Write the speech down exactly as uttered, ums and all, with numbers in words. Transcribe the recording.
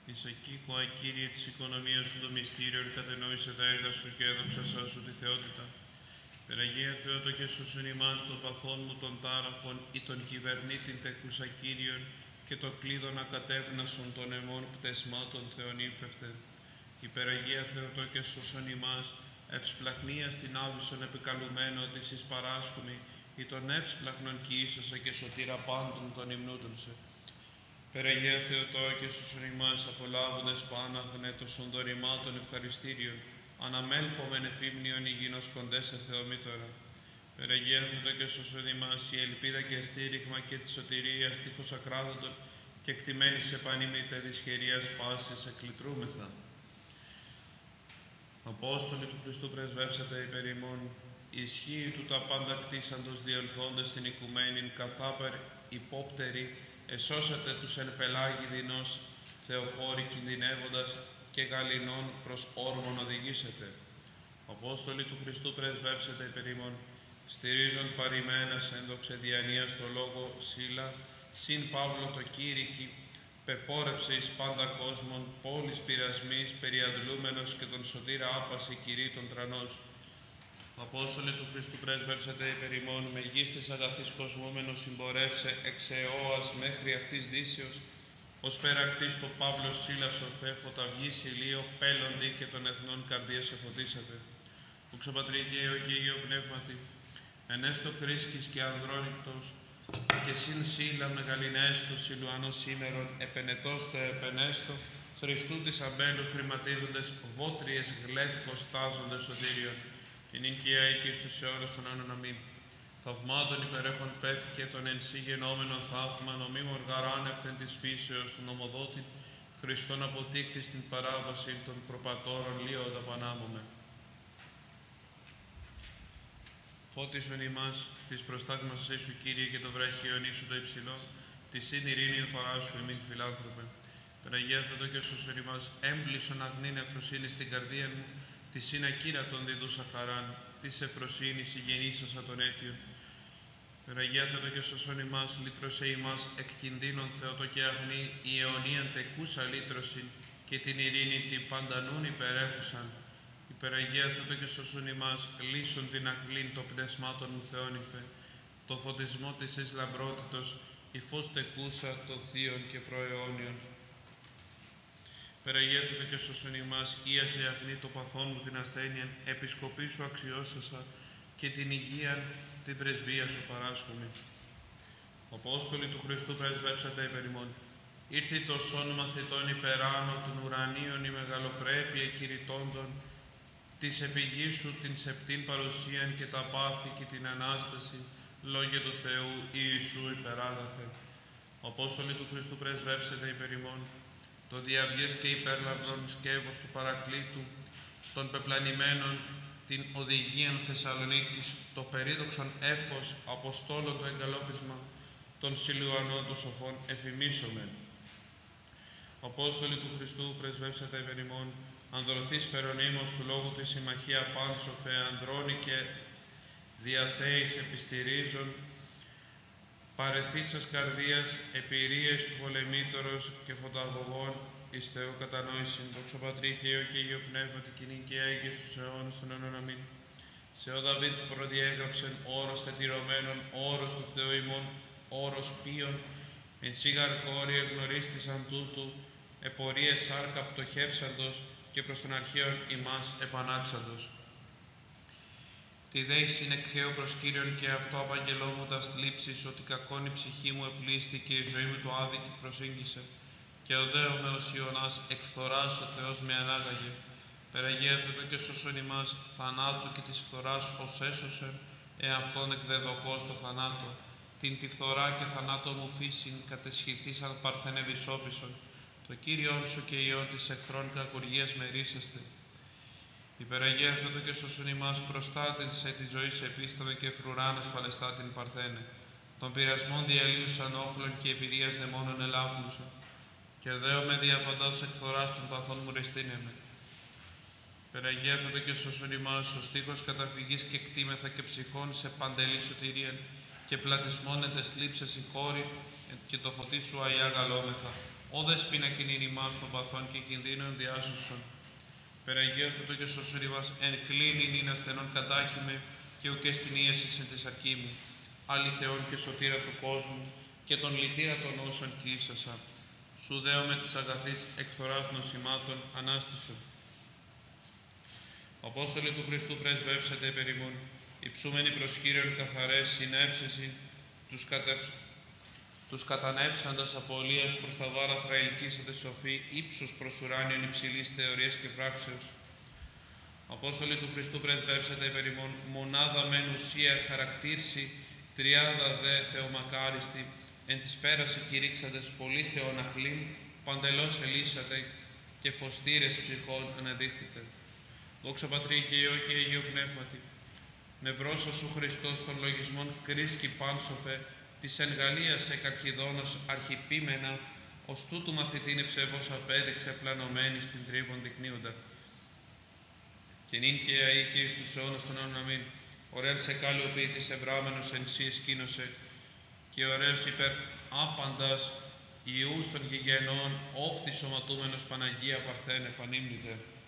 Εις ακήκοα, Κύριε, της οικονομίας σου το μυστήριο, κατενόησε τα έργα σου και έδοξασά σου τη θεότητα. Περαγία Θεότο και σωσον ημάς των παθών μου των τάραχων ή των κυβερνήτην τεκούσα Κύριον και το κλείδον ακατέβνασον των αιμών πτεσμάτων θεονύμφευτε. Υπεραγία Θεότο και σωσον ημάς ευσπλαχνίας την άβυσον επικαλουμένο της εις παράσχουμη ή των εύσπλαχνων κοιήσασα και σωτήρα πάντων των υμνούντων σε. Περαγία Θεοτό και σωσον ημάς απολάβοντες πάναγνε τόσων δωρημάτων ευχαριστήριων, αναμέλπομεν εφήμνιον υγιεινός κοντέσα Θεομήτωρα. Περαγία Θεοτό και σωσον ημάς η ελπίδα και στήριγμα και της σωτηρίας τείχος ακράδοντων και εκτιμένη σε πανήμητε δυσχερίας πάσης εκλητρούμεθα. Απόστολοι του Χριστού πρεσβεύσατε υπερ ημών, ισχύει του τα πάντα κτίσαντος διελθόντες την οικουμένην καθάπερ υπόπτερη, εσώσατε τους εν πελάγι δεινός θεοφόροι κινδυνεύοντας και γαλινών προς όρμον οδηγήσετε. Απόστολοι του Χριστού πρεσβεύσετε υπερ ημών, στηρίζον παρημένας ένδοξε διανία στο λόγο Σύλλα, συν Παύλο το Κήρυκι, πεπόρευσε εις πάντα κόσμον, πόλης πειρασμής, περιαντλούμενος και τον σωτήρα άπαση Κυρί των τρανός. Απόστολοι του Χριστού πρέσβευσατε υπερ ημών, μεγίστης αγαθής κοσμούμενος συμπορεύσε εξ αιώας μέχρι αυτής δύσεως, ως περακτής το Παύλος Σύλλας ορφέ, φωταυγής ηλίο, πέλλοντι και των εθνών καρδίας εφωτίσατε. Ουξοπατρί και Υιό και Υιό πνεύματι, ενέστω Κρίσκης και Ανδρώνικτος, και συν Σύλλα μεγαλινέστο Σιλουανός σήμερον, επενετός τε επενέστο, Χριστού της αμπέλου χρηματίζοντες, βότριες γλεύκος τάζοντες σωτήριον, την οικία οίκης τους αιώνας των αιώνων αμήν. Θαυμάτων υπερέχων πέφηκε των εν σύ γενόμενων θαύμα, νομίμων γαράνευθεν της φύσεως του νομοδότη, Χριστόν αποτείκτης την παράβαση των προπατώρων λίοντα πανάμωμε. Φώτισον ημάς της προστάγμας Ιησού Κύριε και το βραχίον Ιησού το υψηλό, τη συν ειρήνην παράσχου ημίν φιλάνθρωπε. Περαγία Θεοτό και σωσον ημάς, έμπλησον αγνήν εφροσύνη στην καρδία μου, τη συν ακύρατον διδούσα χαράν, της εφροσύνης υγενήσασα των αίτιων. Περαγία Θεοτό και σωσον ημάς, λύτρωσε ημάς εκ κινδύνων Θεοτό και αγνή, η αιωνίαν τεκούσα λύτρωσιν και την ειρήνη την παντανούν υπερέχουσαν. Υπεραγία Θεοτό και σωσον ημάς, λύσον την αγλήν των πνεσμάτων μου Θεόνυφε, το φωτισμό της εις λαμπρότητος, η φως τεκούσα των θείων και προαιώνιων. Περαγία Θεοτό και σωσον ημάς, ίασε αγνή το παθόν μου την ασθένεια, επισκοπή σου αξιώσασα και την υγείαν την πρεσβεία σου παράσχομη. Απόστολοι του Χριστού πρεσβεύσατε υπερ ημών. Ήρθε το σών μαθητών υπεράνω των ουρανίων η μεγαλοπρέπεια κηρυτώντων, της επιγής σου την σεπτήν παρουσίαν και τα πάθη και την Ανάσταση, λόγια του Θεού Ιησού υπεράγαθε. Απόστολοι του Χριστού πρεσβεύσετε υπερ ημών, το διαυγές και υπέρλαμπρον σκεύος του Παρακλήτου, των πεπλανημένων, την οδηγίαν Θεσσαλονίκης, το περίδοξον εύχος Αποστόλων το εγκαλόπισμα, των Σιλουανών των σοφών εφημίσομεν. Απόστολοι του Χριστού πρεσβεύσατε υπερ ημών, ανδρωθείς φερονίμος του λόγου της συμμαχία πάνσοφε, ανδρώνη και διαθέης επιστηρίζων, παρεθήσας καρδίας, επιρίες του πολεμήτωρος και φωταγωγών, εις Θεού κατανόησιν, δόξα Πατρί και Υιό και Υιό πνεύματι, κοινήν και αίγες τους αιώνας των αιώνων αμήν. Σε ο Δαβίδ που προδιέγραψεν όρος τετυρωμένων, όρος του Θεού ημών, όρος πίων, εν σίγαρ κόρη εγνωρίστησαν τούτου, επορίες σάρκα πτωχεύσαντος και προς τον αρχαίον ημάς επανάξαντος. Τη δέηση είναι εκχέω προς Κύριον και αυτό απαγγελώ μου τα θλίψεις, ότι κακόν η ψυχή μου επλήστη και η ζωή μου το άδικη προσήγγισε. Και οδέομαι ως Ιωνάς εκφθοράς ο Θεός με ανάγαγε. Περαγία Θεοτό και σώσον ημάς, θανάτου και της φθοράς ως έσωσεν, εαυτόν εκδεδοκός το θανάτο. Την τη φθορά και θανάτο μου φύσιν κατεσχυθήσαν παρθένε δυσόπισον. Το Κύριον σου και Υιόν της εχθρών κακουργίας μερίσαστε. Υπεραγία Θεοτό και σώσον ημάς, προστάτην σε τη ζωή σε επίσταμε και φρουράν ασφαλεστά την παρθένε. Των πειρασμών διαλύουσαν όχλων και επιδίας δαιμόνων ελάβνουσα. Και δέομαι διαπαντάς εκθοράς των παθών μου ρεστίνεμε. Περαγία Θεοτό και σώσον ημάς, ο στίχος καταφυγής και κτήμεθα και ψυχών σε παντελή σωτηρίαν και πλατισμών εν τες λήψες η χώρη και το φωτί σου αγιά γαλόμεθα. Ο δεσπίνα κινήν ημάς των παθών και κινδύνων διάσωσον. Περαγία Θεοτό και σώσον ημάς εν κλίνην ειν ασθενών κατάκυμε και ουκ εστιν ίεσης εν της αρκήμου. Αληθεών και σωτήρα του κόσμου και τον λυτήρα των όσων κοίσασα. Σου δέω με της αγαθής εκφθοράς νοσημάτων ανάστησον. Απόστολοι του Χριστού πρεσβεύσατε περ ημών, υψούμενοι προς Κύριον καθαρές συνεύσεσιν, τους, κατευ... τους κατανεύσαντας απολίας προς τα βάραθρα ελκύσατε σοφοί, ύψους προς ουράνιον υψηλής θεωρίας και πράξεως. Απόστολοι του Χριστού πρεσβεύσατε περ ημών, μονάδα μεν ουσία χαρακτήρση, τριάδα δε θεομακάριστη, εν της πέραση κηρύξαντες πολύ θεών αχλήν, παντελώς ελύσατε και φωστήρες ψυχών αναδείχθητε. Δόξα Πατρί και Υιό και Αγίου Πνεύματι, με βρόσο σου Χριστός των λογισμών κρίσκει πάνσοφε, της εν Γαλλίας εκαρχιδόνος αρχιπίμενα, ως τούτου μαθητήν ευσεβώς απέδειξε πλανωμένη στην τρύπον δεικνύοντα. Και νυν και αεί και εις τους αιώνας των αιώνων αμήν, ωραίος σε κάλλιο ποιητής ευράμενος εν σύ εσκήνωσε, και ωραίος υπέρ άπαντας Ιούς των γηγενών, όφθη σωματούμενος Παναγία Παρθένε πανύμνητε.